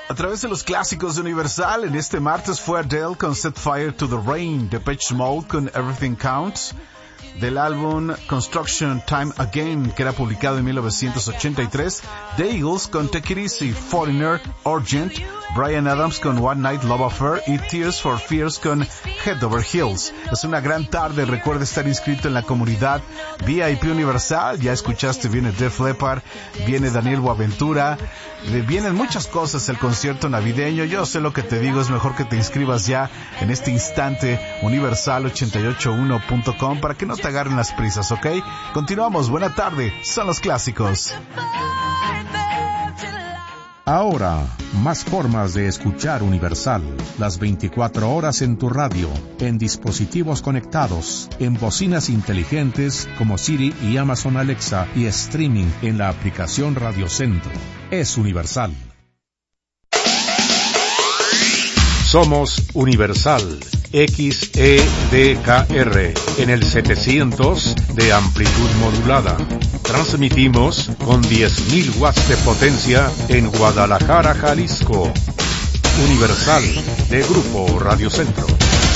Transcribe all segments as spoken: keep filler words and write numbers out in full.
A través de los clásicos de Universal, en este martes fue Adele con Set Fire to the Rain, Depeche Mode con Everything Counts, del álbum Construction Time Again, que era publicado en mil novecientos ochenta y tres, The Eagles con Take It Easy, Foreigner, Urgent, Bryan Adams con One Night Love Affair y Tears for Fears con Head Over Heels. Es una gran tarde, recuerda estar inscrito en la comunidad V I P Universal. Ya escuchaste, viene Def Leppard, viene Daniel Boaventura, vienen muchas cosas, el concierto navideño. Yo sé lo que te digo, es mejor que te inscribas ya en este instante, universal ochenta y ocho uno punto com, para que no te agarren las prisas, ¿ok? Continuamos, buena tarde, son los clásicos. Ahora, más formas de escuchar Universal, las veinticuatro horas en tu radio, en dispositivos conectados, en bocinas inteligentes como Siri y Amazon Alexa y streaming en la aplicación Radio Centro. Es Universal. Somos Universal, X E D K R, en el setecientos de amplitud modulada. Transmitimos con diez mil watts de potencia en Guadalajara, Jalisco. Universal, de Grupo Radio Centro.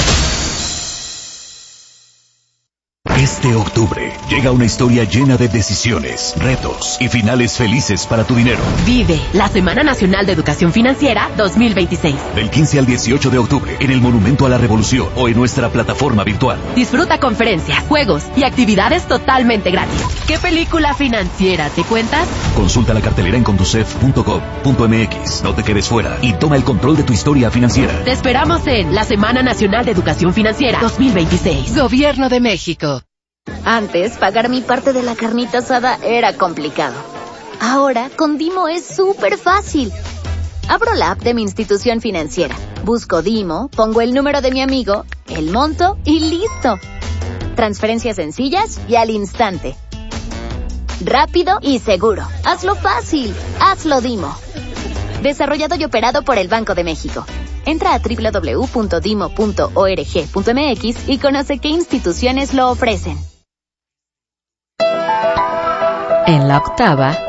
Este octubre llega una historia llena de decisiones, retos y finales felices para tu dinero. Vive la Semana Nacional de Educación Financiera dos mil veintiséis. Del quince al dieciocho de octubre en el Monumento a la Revolución o en nuestra plataforma virtual. Disfruta conferencias, juegos y actividades totalmente gratis. ¿Qué película financiera te cuentas? Consulta la cartelera en conducef punto gov punto mx. No te quedes fuera y toma el control de tu historia financiera. Te esperamos en la Semana Nacional de Educación Financiera dos mil veintiséis. Gobierno de México. Antes, pagar mi parte de la carnita asada era complicado. Ahora, con Dimo es súper fácil. Abro la app de mi institución financiera, busco Dimo, pongo el número de mi amigo, el monto y listo. Transferencias sencillas y al instante. Rápido y seguro. Hazlo fácil. Hazlo Dimo. Desarrollado y operado por el Banco de México. Entra a doble u doble u doble u punto dimo punto org punto mx y conoce qué instituciones lo ofrecen. En la octava,